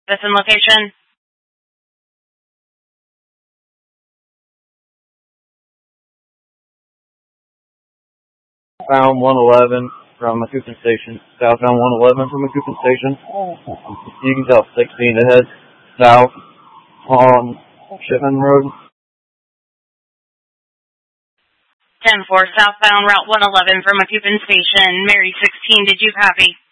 This in location? Found 111 from Macoupin Station. Southbound 111 from Macoupin Station. You can tell 16 to head south on Shipman Road. 10-4, southbound Route 111 from Macoupin Station. Mary 16, did you copy?